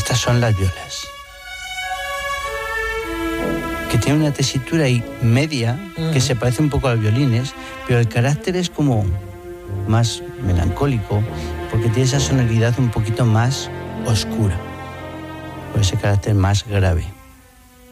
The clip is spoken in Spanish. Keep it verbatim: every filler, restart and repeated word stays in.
Estas son las violas, que tienen una tesitura ahí media, uh-huh. que se parece un poco a los violines, pero el carácter es como más melancólico, porque tiene esa sonoridad un poquito más oscura, por ese carácter más grave.